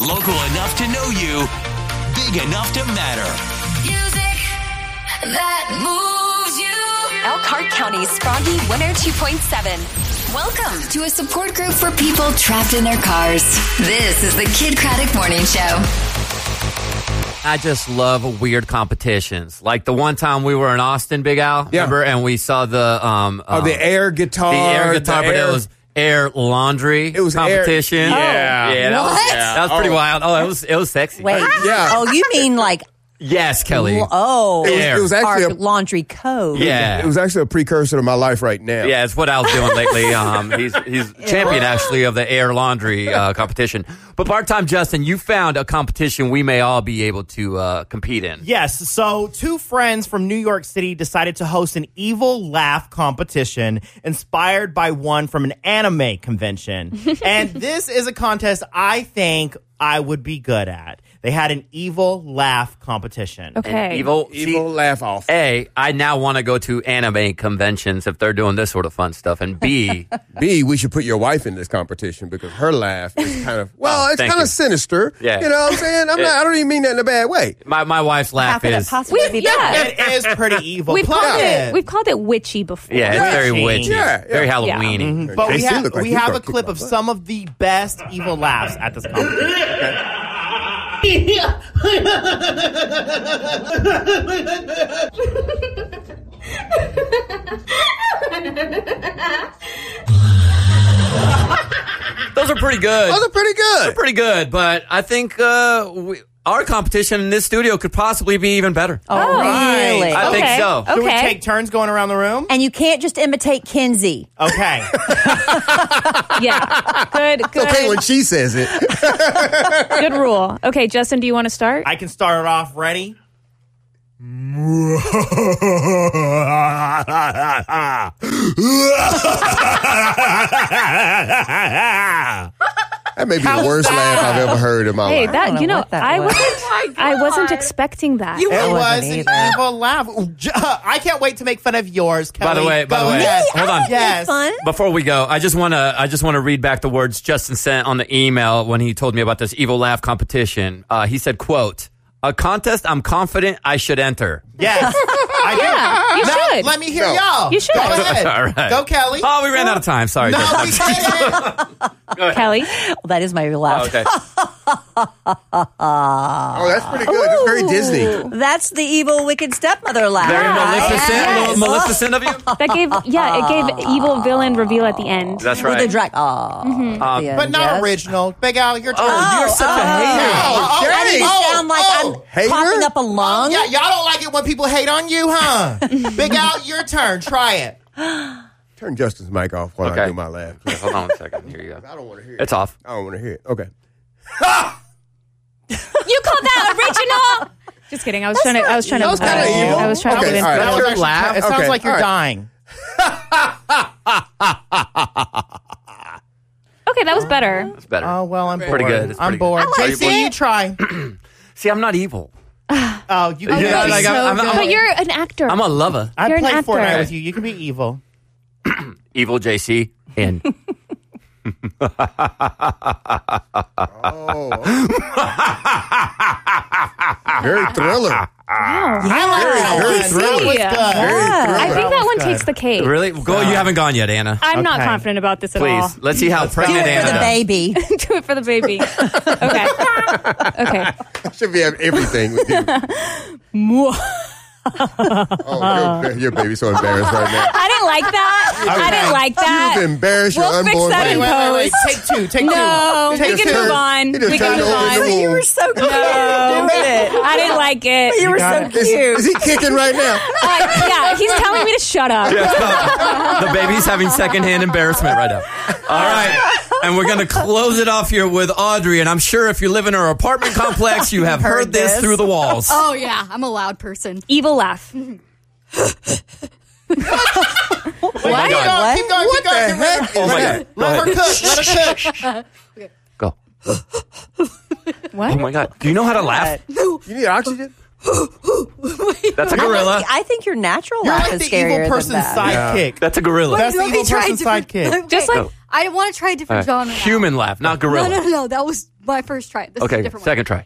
Local enough to know you, big enough to matter. Music that moves you. Elkhart County's Froggy 102.7. Welcome to a support group for people trapped in their cars. This is the Kid Craddock Morning Show. I just love weird competitions. Like the one time we were in Austin, Big Al, remember? And we saw the air guitar. The air guitar, but it was air laundry competition. Yeah. That was pretty wild. Oh, it was sexy. Wait. Yeah. Oh, you mean like... Yes, Kelly. It was actually our laundry code. Yeah. It was actually a precursor to my life right now. Yeah, it's what Al's doing lately. He's champion, actually, of the air laundry competition. But part-time Justin, you found a competition we may all be able to compete in. Yes. So two friends from New York City decided to host an evil laugh competition inspired by one from an anime convention. And this is a contest I think I would be good at. They had an evil laugh competition. Okay. Evil laugh off. A, I now want to go to anime conventions if they're doing this sort of fun stuff. And B, we should put your wife in this competition because her laugh is kind of, it's kind of sinister. Yeah. You know what I'm saying? I don't even mean that in a bad way. My wife's laugh is... It is pretty evil. We've called it witchy before. Yeah, it's very witchy. Yeah. Very Halloween-y. Mm-hmm. But we have a clip of some of the best evil laughs at this competition. Those are pretty good. They're pretty good, but I think our competition in this studio could possibly be even better. Oh, really? I think so. Should we take turns going around the room? And you can't just imitate Kinsey. Okay. Yeah. Good. It's okay when she says it. Good rule. Okay, Justin, do you want to start? I can start it off. Ready? That may be the worst laugh I've ever heard in my life. I wasn't expecting that. It was an evil laugh. I can't wait to make fun of yours, Kelly. By the way, hold on. Yes. Before we go, I just want to read back the words Justin sent on the email when he told me about this evil laugh competition. He said, quote, "A contest I'm confident I should enter." Yes. You should. Let me hear y'all. You should. Go ahead. All right. Go, Kelly. Oh, we ran out of time. Sorry. No, Justin. we didn't. Kelly? Well, that is my laugh. Okay. Oh, that's pretty good. It's very Disney. That's the evil, wicked stepmother laugh. Very Maleficent. Yes. Maleficent of you? It gave evil villain reveal at the end. That's With right. the drag. But not original. Big Al, your turn. You're such a hater. That makes it sound like I'm popping up a lung. Yeah, y'all don't like it when people hate on you, huh? Big Al, your turn. Try it. Turn Justin's mic off while I do my laugh. Yeah, hold on a second. Here you go. I don't want to hear it. It's off. I don't want to hear it. Okay. You called that original? Just kidding. I was trying to. That was kinda evil. I was trying to. Okay, all right. That was actually laugh. It sounds Okay, like you're all right. dying. Okay, that was better. That's better. Oh, well, I'm bored. Pretty good. It's I'm pretty bored. good. JC, you try. See, I'm not evil. Oh, you Yeah, can like, I'm But you're an actor. I'm a lover. I you're an play actor. Fortnite with you. You can be evil. Evil JC in. Very thriller. Very thriller. Very I think that one takes the cake. Really? Go. You haven't gone yet, Anna. I'm not Okay. confident about this at all. Please. Let's see how Do pregnant it for Anna the does. baby. Do it for the baby. Okay. Okay. I should be having everything with you. Oh, your baby's so embarrassed right now. I didn't like that. I didn't like that. You've embarrassed your We'll fix unborn that baby. in Wait. post. Take two. No, He we just can turned- move on. he just We can turned move over on. the womb. You were so cute. No, I didn't like it. You were so cute. Is he kicking right now? Yeah, he's telling me to shut up. The baby's having secondhand embarrassment right now. All right. And we're going to close it off here with Audrey. And I'm sure if you live in our apartment complex, you have heard this through the walls. Oh, yeah. I'm a loud person. Evil laugh. Keep going. What the heck? Oh, my God. Let her cook. Go. What? Oh, my God. Do you know how to laugh? You need oxygen? That's a gorilla. I think your natural You're laugh like is the scarier evil person's than that. sidekick. That's a gorilla. That's the Let me evil try person's different- sidekick. Just like Go. I want to try a different genre. now. Human laugh, not gorilla. No. That was My first try. This is a Okay, different second try.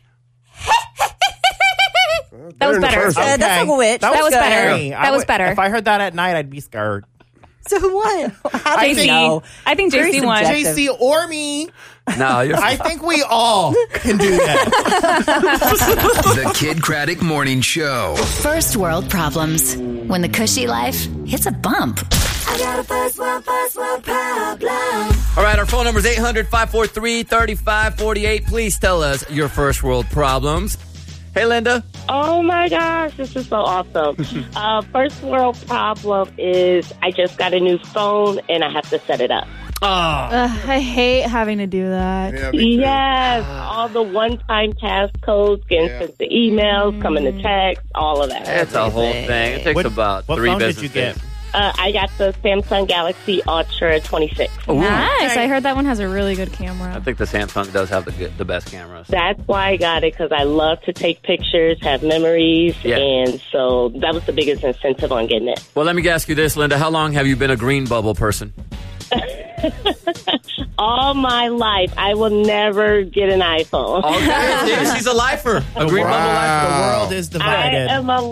That was better. That's like a witch. That was good. better. That was better. If I heard that at night, I'd be scared. So what? How do you JC. know? I think Very JC won. subjective. JC or me. No, you're I think we all can do that. The Kid Craddock Morning Show. First world problems. When the cushy life hits a bump. I got a first world problem. All right, our phone number is 800-543-3548. Please tell us your first world problems. Hey, Linda. Oh, my gosh. This is so awesome. First world problem is I just got a new phone, and I have to set it up. Oh. I hate having to do that. Yeah, me too. Yes. All the one-time passcodes, getting sent the emails, coming to text, all of that. It's a whole thing. It takes about what 3 phone business did you get? days. I got the Samsung Galaxy Ultra 26. Ooh. Nice. I heard that one has a really good camera. I think the Samsung does have the best cameras. That's why I got it, because I love to take pictures, have memories, and so that was the biggest incentive on getting it. Well, let me ask you this, Linda. How long have you been a green bubble person? All my life, I will never get an iPhone. Okay, she's a lifer. A green bubble lifer. The world is divided. I am a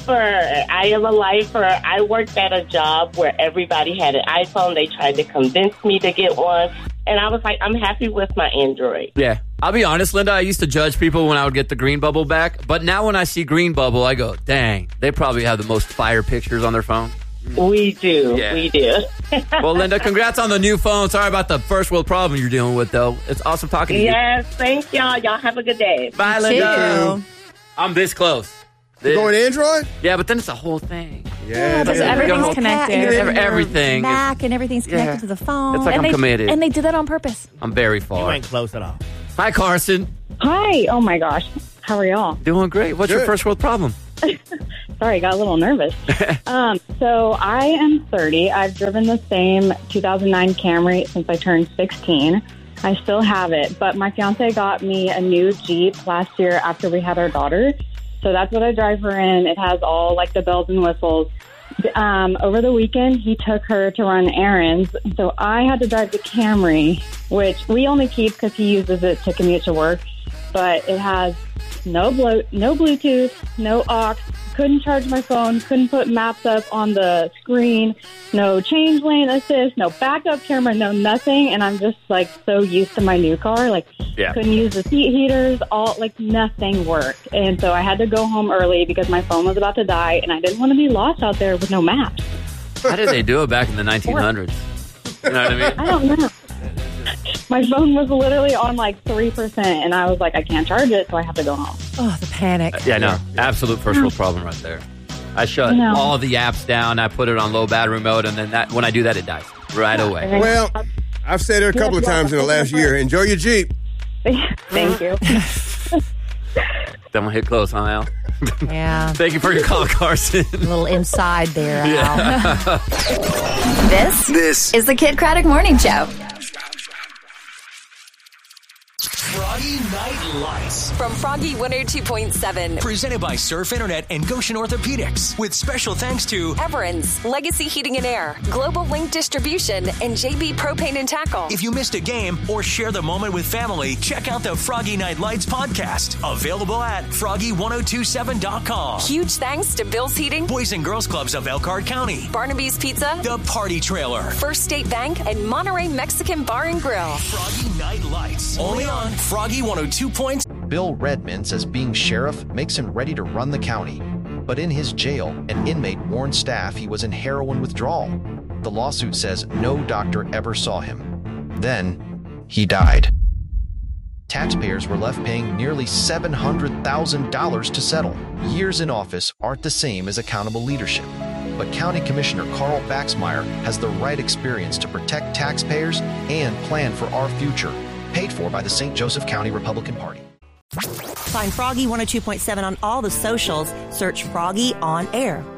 lifer. I worked at a job where everybody had an iPhone. They tried to convince me to get one. And I was like, I'm happy with my Android. Yeah. I'll be honest, Linda, I used to judge people when I would get the green bubble back. But now when I see green bubble, I go, dang, they probably have the most fire pictures on their phone. We do. Yeah. We do. Well, Linda, congrats on the new phone. Sorry about the first world problem you're dealing with, though. It's awesome talking to you. Yes, thank y'all. Y'all have a good day. Bye, Linda. I'm this close. You going Android? Yeah, but then it's a whole thing. Yeah. Because everything's connected. Everything. Mac and everything's connected to the phone. It's like and I'm committed. And they did that on purpose. I'm very You far. ain't close at all. Hi, Carson. Hi. Oh, my gosh. How are y'all? Doing great. What's your first world problem? Sorry, I got a little nervous. So I am 30. I've driven the same 2009 Camry since I turned 16. I still have it, but my fiance got me a new Jeep last year after we had our daughter. So that's what I drive her in. It has all like the bells and whistles. Over the weekend, he took her to run errands. So I had to drive the Camry, which we only keep because he uses it to commute to work. But it has no Bluetooth, no aux, couldn't charge my phone, couldn't put maps up on the screen, no change lane assist, no backup camera, no nothing. And I'm just like so used to my new car, couldn't use the seat heaters, nothing worked. And so I had to go home early because my phone was about to die and I didn't want to be lost out there with no maps. How did they do it back in the 1900s? You know what I mean? I don't know. My phone was literally on 3%, and I was like, I can't charge it, so I have to go home. Oh, the panic. Yeah, no. Absolute first world problem right there. I shut all the apps down. I put it on low battery mode, and then when I do that, it dies right away. Well, I've said it a couple of times in the last year. Enjoy your Jeep. Thank you. Don't hit close, huh, Al? Yeah. Thank you for your call, Carson. A little inside there, Al. This is the Kid Craddock Morning Show. Froggy Night Lights. From Froggy 102.7. Presented by Surf Internet and Goshen Orthopedics. With special thanks to Everins, Legacy Heating and Air, Global Link Distribution, and JB Propane and Tackle. If you missed a game or share the moment with family, check out the Froggy Night Lights podcast. Available at froggy1027.com. Huge thanks to Bill's Heating, Boys and Girls Clubs of Elkhart County, Barnaby's Pizza, The Party Trailer, First State Bank, and Monterey Mexican Bar and Grill. Froggy Night Lights. Only on Froggy 102. Bill Redmond says being sheriff makes him ready to run the county. But in his jail, an inmate warned staff he was in heroin withdrawal. The lawsuit says no doctor ever saw him. Then, he died. Taxpayers were left paying nearly $700,000 to settle. Years in office aren't the same as accountable leadership. But County Commissioner Carl Baxmeyer has the right experience to protect taxpayers and plan for our future. Paid for by the St. Joseph County Republican Party. Find Froggy 102.7 on all the socials. Search Froggy on Air.